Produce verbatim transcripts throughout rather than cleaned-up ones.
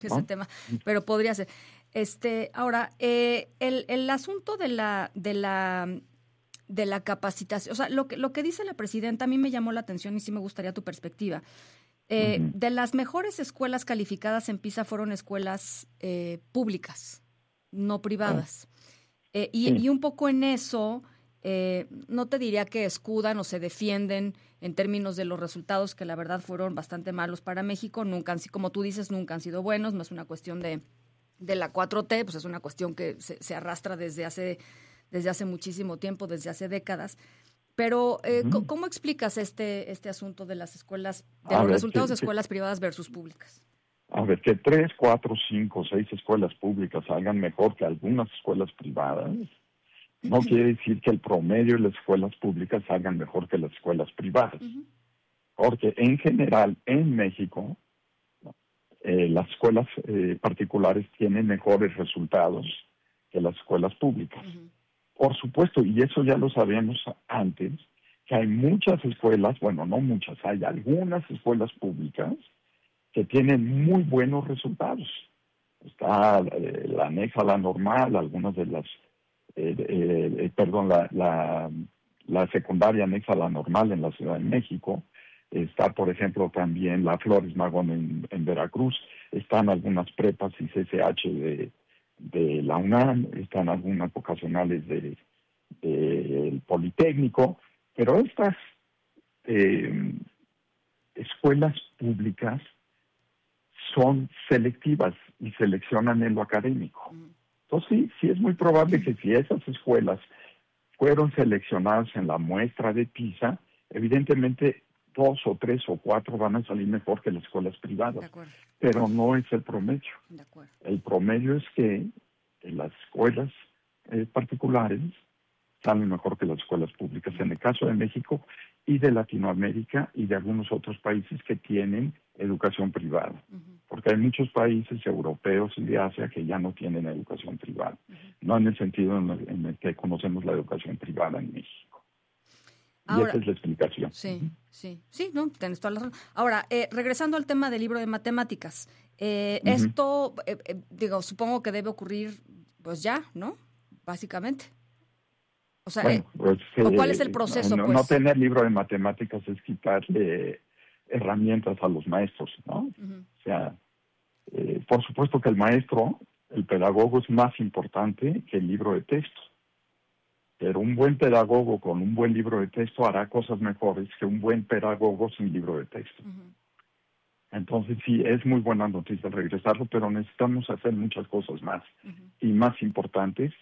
ese ¿no? tema, pero podría ser. Este, ahora, eh, el, el asunto de la, de la, de la capacitación, o sea, lo que, lo que dice la presidenta a mí me llamó la atención y sí me gustaría tu perspectiva. Eh, Uh-huh. De las mejores escuelas calificadas en PISA fueron escuelas eh, públicas, no privadas. Eh, y, Sí. y un poco en eso, eh, no te diría que escudan o se defienden en términos de los resultados, que la verdad fueron bastante malos para México. Nunca han sido, como tú dices, nunca han sido buenos. No es una cuestión de, de la cuatro T, pues es una cuestión que se, se arrastra desde hace, desde hace muchísimo tiempo, desde hace décadas. Pero, eh, Uh-huh. ¿cómo explicas este, este asunto de las escuelas, de A los ver, resultados que, de escuelas que, privadas versus públicas? A ver, que tres, cuatro, cinco, seis escuelas públicas salgan mejor que algunas escuelas privadas, no quiere decir que el promedio de las escuelas públicas salgan mejor que las escuelas privadas. Uh-huh. Porque en general, en México, eh, las escuelas eh, particulares tienen mejores resultados que las escuelas públicas. Uh-huh. Por supuesto, y eso ya lo sabíamos antes, que hay muchas escuelas, bueno, no muchas, hay algunas escuelas públicas que tienen muy buenos resultados. Está eh, la anexa a la normal, algunas de las, eh, eh, perdón, la, la, la secundaria anexa a la normal en la Ciudad de México. Está, por ejemplo, también la Flores Magón en, en Veracruz. Están algunas prepas y C C H de, de la UNAM. Están algunas vocacionales del de, de Politécnico. Pero estas eh, escuelas públicas son selectivas y seleccionan en lo académico. Entonces sí, sí es muy probable que si esas escuelas fueron seleccionadas en la muestra de PISA, evidentemente dos o tres o cuatro van a salir mejor que las escuelas privadas, pero no es el promedio. De acuerdo. El promedio es que en las escuelas eh, particulares salen mejor que las escuelas públicas, en el caso de México y de Latinoamérica y de algunos otros países que tienen educación privada, uh-huh. porque hay muchos países europeos y de Asia que ya no tienen educación privada, uh-huh. no en el sentido en el, en el que conocemos la educación privada en México. Ahora, y esa es la explicación. Sí, uh-huh. sí, sí, no, tienes toda la razón. Ahora, eh, regresando al tema del libro de matemáticas, eh, uh-huh. esto, eh, eh, digo, supongo que debe ocurrir, pues ya, ¿no? Básicamente. O sea, bueno, pues, eh, ¿o cuál es el proceso? No, pues? no tener libro de matemáticas es quitarle herramientas a los maestros, ¿no? Uh-huh. O sea, eh, por supuesto que el maestro, el pedagogo es más importante que el libro de texto. Pero un buen pedagogo con un buen libro de texto hará cosas mejores que un buen pedagogo sin libro de texto. Uh-huh. Entonces sí, es muy buena noticia regresarlo, pero necesitamos hacer muchas cosas más uh-huh. y más importantes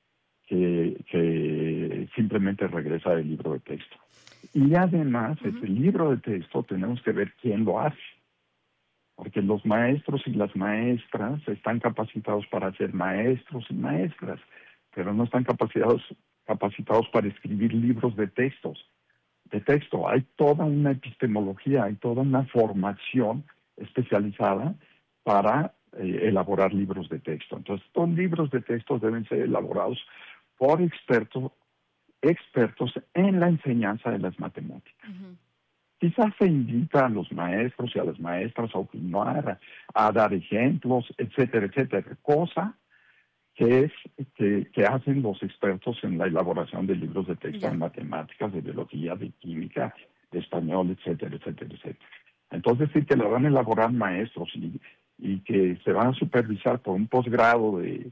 que, que simplemente regresar el libro de texto. Y además, uh-huh. ese libro de texto tenemos que ver quién lo hace. Porque los maestros y las maestras están capacitados para ser maestros y maestras, pero no están capacitados, capacitados para escribir libros de textos. De texto. Hay toda una epistemología, hay toda una formación especializada para eh, elaborar libros de texto. Entonces, estos libros de texto deben ser elaborados por expertos, expertos en la enseñanza de las matemáticas. Uh-huh. Quizás se invita a los maestros y a las maestras a opinar, a, a dar ejemplos, etcétera, etcétera, cosa que es que, que hacen los expertos en la elaboración de libros de texto yeah. en matemáticas, de biología, de química, de español, etcétera, etcétera, etcétera. Entonces sí que lo van a elaborar maestros y, y que se van a supervisar por un posgrado de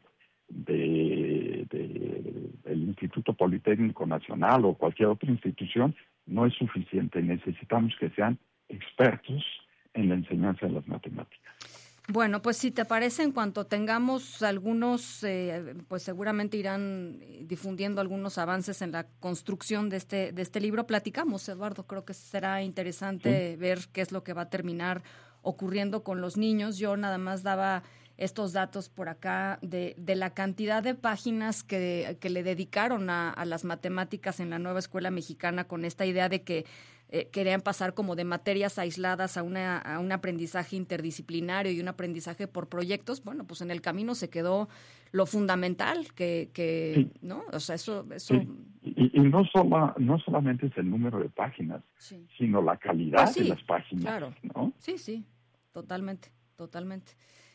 De, de, del Instituto Politécnico Nacional o cualquier otra institución, no es suficiente. Necesitamos que sean expertos en la enseñanza de las matemáticas. Bueno, pues si te parece, en cuanto tengamos algunos, eh, pues seguramente irán difundiendo algunos avances en la construcción de este, de este libro. Platicamos, Eduardo, creo que será interesante sí. ver qué es lo que va a terminar ocurriendo con los niños. Yo nada más daba estos datos por acá de, de la cantidad de páginas que, que le dedicaron a, a las matemáticas en la nueva escuela mexicana, con esta idea de que eh, querían pasar como de materias aisladas a, una, a un aprendizaje interdisciplinario y un aprendizaje por proyectos. Bueno, pues en el camino se quedó lo fundamental, que, que sí. ¿no? O sea, eso... eso... Sí. Y, y no, solo, no solamente es el número de páginas, sí. sino la calidad pues sí, de las páginas, claro. ¿no? Sí, sí, totalmente, totalmente.